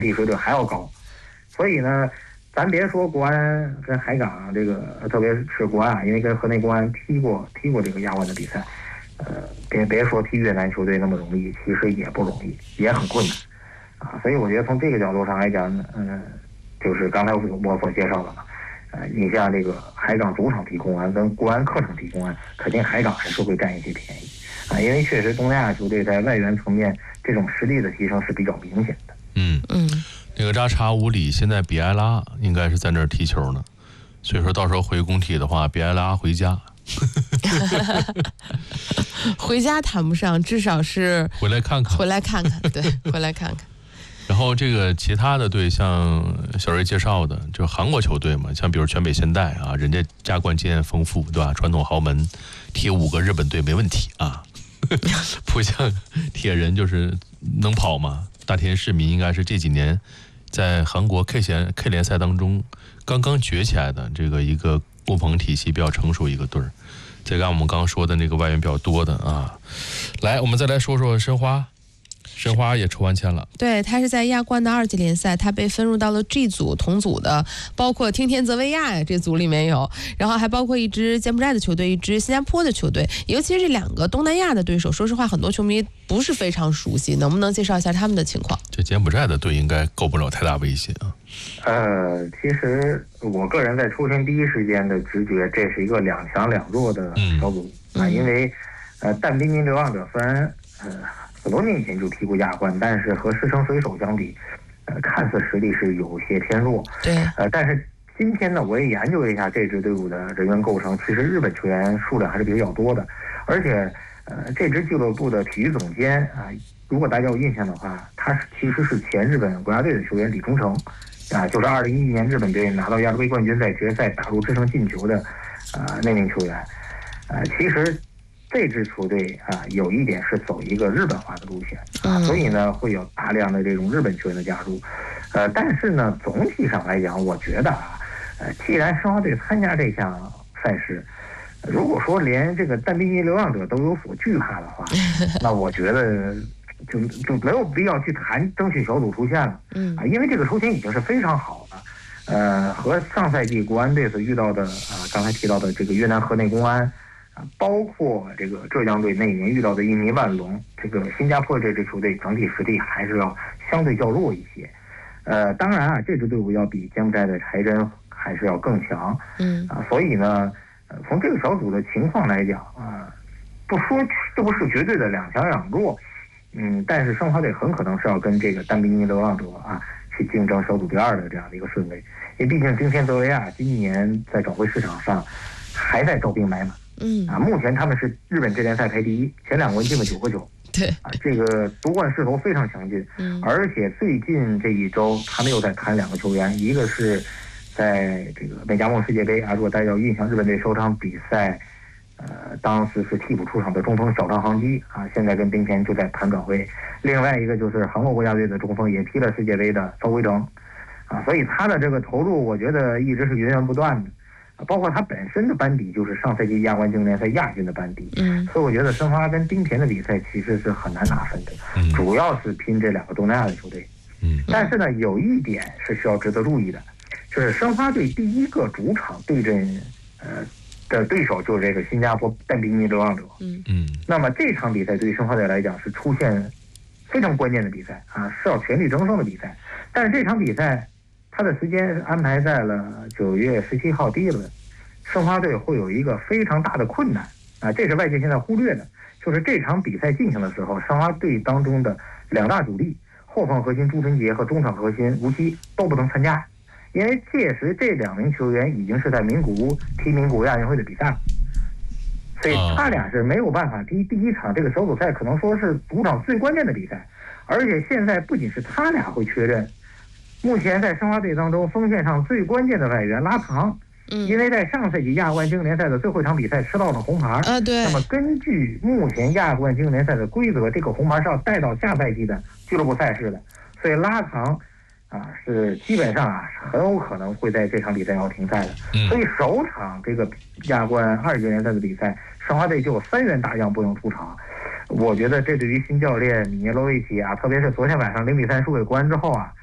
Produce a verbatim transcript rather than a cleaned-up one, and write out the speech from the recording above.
地水准还要高。所以呢，咱别说国安跟海港这个，特别是国安，因为跟河内国安踢过踢过这个亚冠的比赛，呃，别别说踢越南球队那么容易，其实也不容易，也很困难啊。所以我觉得从这个角度上来讲，嗯、呃，就是刚才我所介绍的嘛，呃，你像这个海港主场踢公安跟国安客场踢公安，肯定海港还是会占一些便宜啊，因为确实东南亚球队在外援层面这种实力的提升是比较明显的。 嗯嗯。那个扎查乌里现在比埃拉应该是在那儿踢球呢，所以说到时候回工体的话，比埃拉回家。 回家谈不上，至少是回来看看， 回来看看，对，回来看看。 然后这个其他的队，像小瑞介绍的，就韩国球队嘛，像比如全北现代啊，人家加冠经验丰富，对吧？传统豪门，踢五个日本队没问题啊。不像铁人就是能跑嘛。大田市民应该是这几年在韩国 K 联 K 联赛当中刚刚崛起来的这个一个工棚体系比较成熟一个队儿。再看我们刚刚说的那个外援比较多的啊，来我们再来说说申花。申花也抽完签了， 对，他是在亚冠的二级联赛，他被分入到了 G 组同组的，包括听天泽维亚呀，这组里面有，然后还包括一支柬埔寨的球队，一支新加坡的球队，尤其是这两个东南亚的对手，说实话，很多球迷不是非常熟悉，能不能介绍一下他们的情况？ 这柬埔寨的队应该构不了太大威胁啊。 呃，其实我个人在抽签第一时间的直觉，这是一个两强两弱的小组、嗯、啊，因为呃，但彬彬流浪者虽然呃。很多年以前就踢过亚冠，但是和狮城水手相比，呃，看似实力是有些偏弱。 对。 呃，但是今天呢，我也研究了一下这支队伍的人员构成，其实日本球员数量还是比较多的，而且，呃，这支俱乐部的体育总监啊、呃，如果大家有印象的话，他是其实是前日本国家队的球员李忠诚，啊、呃，就是二零一一年日本队拿到亚洲杯冠军，在决赛打入制胜进球的，呃，那名球员，呃，其实。这支球队啊，有一点是走一个日本化的路线啊，所以呢会有大量的这种日本球员的加入，呃，但是呢总体上来讲，我觉得啊，呃，既然申花队参加这项赛事，如果说连这个但彬彬流浪者都有所惧怕的话，那我觉得就就没有必要去谈争取小组出线了，嗯啊，因为这个抽签已经是非常好了，呃，和上赛季国安队所遇到的啊，刚才提到的这个越南河内公安。啊，包括这个浙江队那一年遇到的印尼万隆，这个新加坡这支球队整体实力还是要相对较弱一些。呃，当然啊，这支队伍要比柬埔寨的柴真还是要更强。嗯啊，所以呢，呃，从这个小组的情况来讲啊，不说这不是绝对的两强两弱，嗯，但是申花队很可能是要跟这个但彬彬流浪者啊去竞争小组第二的这样的一个顺位，因为毕竟今天泽维亚今年在转会市场上还在招兵买马。嗯啊，目前他们是日本职联赛排第一，前两轮进了九个球。 对啊，这个夺冠势头非常强劲。嗯，而且最近这一周，他们又在谈两个球员，一个是在这个美加墨世界杯啊，如果大家有印象，日本队首场比赛，呃，当时是替补出场的中锋小长航基啊，现在跟丁田就在谈转会。另外一个就是韩国国家队的中锋，也踢了世界杯的曹辉成，啊，所以他的这个投入，我觉得一直是源源不断的。包括他本身的班底就是上赛季亚冠经典赛亚军的班底，嗯，所以我觉得申花跟丁田的比赛其实是很难拿分的，嗯，主要是拼这两个东南亚的球队，嗯，但是呢，有一点是需要值得注意的，就是申花队第一个主场对阵呃的对手就是这个新加坡但彬彬流浪者，嗯嗯，那么这场比赛对于申花队来讲是出现非常关键的比赛啊，是要全力争胜的比赛，但是这场比赛。他的时间安排在了九月十七号第一轮，申花队会有一个非常大的困难啊，这是外界现在忽略的，就是这场比赛进行的时候，申花队当中的两大主力后防核心朱晨杰和中场核心吴曦都不能参加，因为届时这两名球员已经是在名古屋踢名古屋亚运会的比赛了，所以他俩是没有办法踢第一场这个小组赛，可能说是主场最关键的比赛，而且现在不仅是他俩会缺阵。目前在申花队当中锋线上最关键的外援拉唐，嗯，因为在上赛季亚冠经典联赛的最后一场比赛吃到了红牌，啊对，那么根据目前亚冠经典联赛的规则，这个红牌是要带到下赛季的俱乐部赛事的，所以拉唐啊是基本上啊很有可能会在这场比赛要停赛的，嗯，所以首场这个亚冠二级联赛的比赛，申花队就有三员大将不能出场。我觉得这对于新教练米涅罗维奇啊，特别是昨天晚上零比三输给国安之后啊，